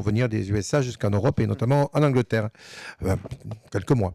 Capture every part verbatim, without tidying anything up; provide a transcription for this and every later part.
venir des U S A jusqu'en Europe et notamment en Angleterre. Euh, quelques mois.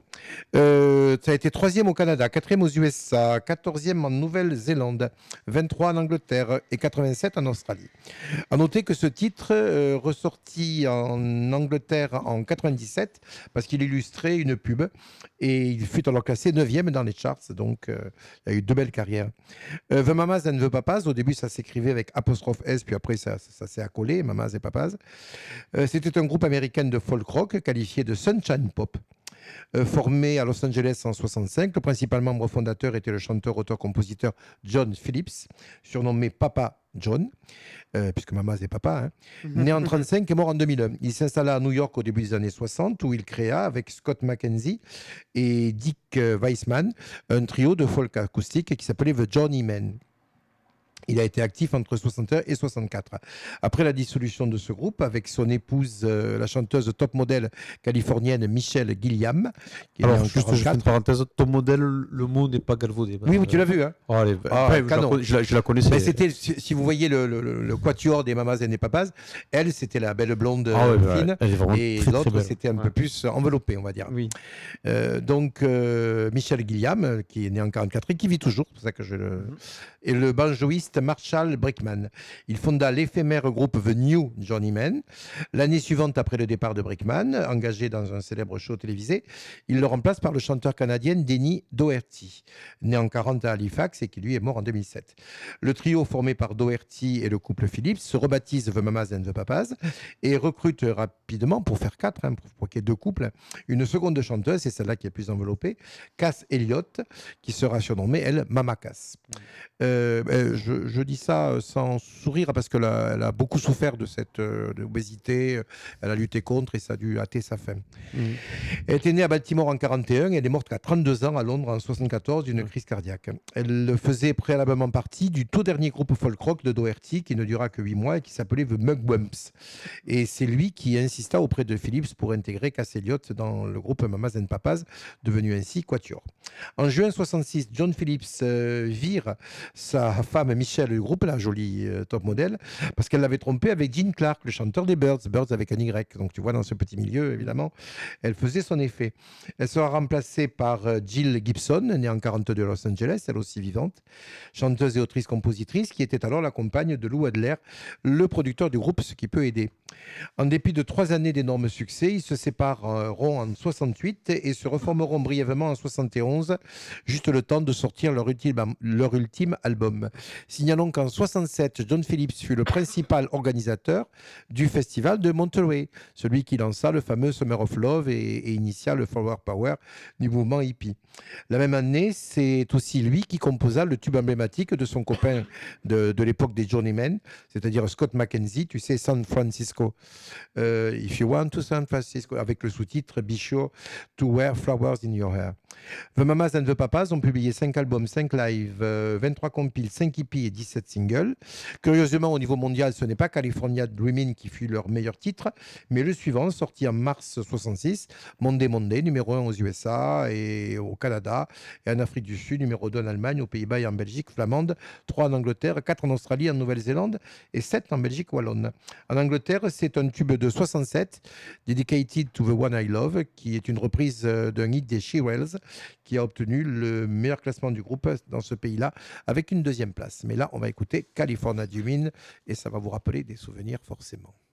Euh, ça a été troisième au Canada, quatrième aux U S A, quatorzième en Nouvelle-Zélande, vingt-trois en Angleterre et quatre-vingt-sept en Australie. À noter que ce titre euh, ressorti en Angleterre en quatre-vingt-dix-sept parce qu'il illustrait une pub et il fut alors classé neuvième dans les charts, donc euh, il y a eu deux belles carrières. Euh, The Mamas and the Papas, au début ça s'écrivait avec apostrophe S, puis après ça, ça, ça s'est accolé, Mamas et Papas. Euh, c'était un groupe américain de folk rock qualifié de Sunshine Pop. Euh, formé à Los Angeles en soixante-cinq, le principal membre fondateur était le chanteur, auteur, compositeur John Phillips, surnommé Papa John, euh, puisque maman c'est papa, hein. Né en trente-cinq et mort en deux mille un. Il s'installa à New York au début des années soixante, où il créa avec Scott McKenzie et Dick euh, Weissman un trio de folk acoustique qui s'appelait The Journeymen. Il a été actif entre soixante et un et soixante-quatre. Après la dissolution de ce groupe, avec son épouse, euh, la chanteuse top modèle californienne Michelle Gilliam, qui est née en Alors, juste, je fais une quarante-quatre. parenthèse. Top modèle, le mot n'est pas galvaudé. Oui, mais tu l'as vu, hein. Oh, allez, Ah, après, je, la, canon. con- je la- je la connaissais. Mais c'était, si si vous voyez le, le- le- le quatuor des Mamas et des Papas, elle, c'était la belle blonde Ah ouais, euh, ouais, fine, elle est vraiment et très, très l'autre, belle. c'était un Ouais. peu plus enveloppé, on va dire. Oui. Euh, donc, euh, Michel Gilliam, euh, qui est né en quarante-quatre et qui vit toujours, c'est pour ça que je le... Mhm. Et le banjoïste Marshall Brickman. Il fonda l'éphémère groupe The New Journeymen. L'année suivante, après le départ de Brickman, engagé dans un célèbre show télévisé, il le remplace par le chanteur canadien Denny Doherty, né en quarante à Halifax et qui lui est mort en deux mille sept. Le trio formé par Doherty et le couple Phillips se rebaptise The Mamas and the Papas et recrute rapidement, pour faire quatre, hein, pour, pour qu'il y ait deux couples, une seconde chanteuse, c'est celle-là qui est plus enveloppée, Cass Elliott, qui sera surnommée, elle, Mama Cass. Euh, euh, je, je dis ça sans sourire parce qu'elle a, elle a beaucoup souffert de cette euh, de obésité, elle a lutté contre et ça a dû hâter sa fin. Mmh. Elle était née à Baltimore en quarante et un et elle est morte à trente-deux ans à Londres en soixante-quatorze d'une crise cardiaque. Elle faisait préalablement partie du tout dernier groupe folk rock de Doherty qui ne dura que huit mois et qui s'appelait The Mugwumps. Et c'est lui qui insista auprès de Phillips pour intégrer Cass Elliott dans le groupe Mamas and Papas, devenu ainsi Quatuor. En juin soixante-six, John Phillips euh, vire sa femme Michelle du groupe, la jolie euh, top modèle, parce qu'elle l'avait trompé avec Gene Clark, le chanteur des Birds, Birds avec un Y. Donc tu vois, dans ce petit milieu, évidemment, elle faisait son effet. Elle sera remplacée par euh, Jill Gibson, née en quarante-deux à Los Angeles, elle aussi vivante, chanteuse et autrice-compositrice, qui était alors la compagne de Lou Adler, le producteur du groupe, ce qui peut aider. En dépit de trois années d'énormes succès, ils se sépareront en soixante-huit et se reformeront brièvement en soixante et onze, juste le temps de sortir leur ultime, leur ultime album. Signalons qu'en soixante-sept, John Phillips fut le principal organisateur du festival de Monterey, celui qui lança le fameux Summer of Love et, et initia le Flower Power du mouvement hippie. La même année, c'est aussi lui qui composa le tube emblématique de son copain de, de l'époque des Journeymen, c'est-à-dire Scott McKenzie, tu sais, San Francisco. Euh, If you want to San Francisco, avec le sous-titre Be sure to wear flowers in your hair. The Mamas and the Papas ont publié cinq albums, cinq lives, euh, vingt-trois compiles, cinq hippies et dix-sept singles. Curieusement, au niveau mondial, ce n'est pas California Dreamin' qui fut leur meilleur titre, mais le suivant, sorti en mars soixante-six, Monday Monday, numéro un aux U S A et au Canada, et en Afrique du Sud, numéro deux en Allemagne, aux Pays-Bas et en Belgique flamande, trois en Angleterre, quatre en Australie, en Nouvelle-Zélande et sept en Belgique wallonne. En Angleterre, c'est un tube de soixante-sept, Dedicated to the One I Love, qui est une reprise d'un hit des Shirelles, qui a obtenu le meilleur classement du groupe dans ce pays-là, avec une deuxième place. Mais là, on va écouter California Dreamin' et ça va vous rappeler des souvenirs forcément.